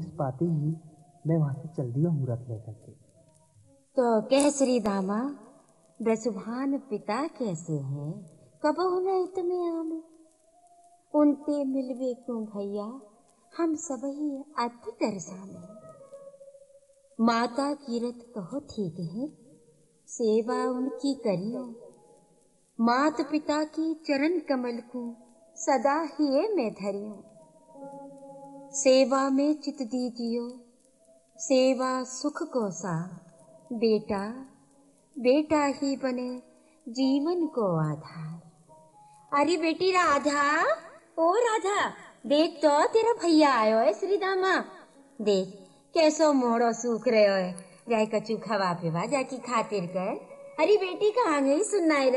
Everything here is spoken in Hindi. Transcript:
आदेश पाते ही मैं वहां से चल दिया मुहूर्त लेकर के। तो केसरी दामा ब्रसुभान पिता कैसे हैं? कब होना इतने आमे उनते मिलवे क्यों भैया, हम सब ही अति दरसा में। माता कीरत कहो ठीक है, सेवा उनकी करियो। मात पिता की चरण कमल को सदा ही मैं धरियो। सेवा में चित दीजियो, सेवा सुख को सा। बेटा बेटा ही बने जीवन को आधार। अरे बेटी राधा, ओ राधा, देख तो तेरा भैया आयो है श्री दामा। देख कैसो मोड़ो सूख रहे हो है, जाए कचू खवा पिवा जाकी खातिर कर। अरे बेटी कहाँ गई सुनना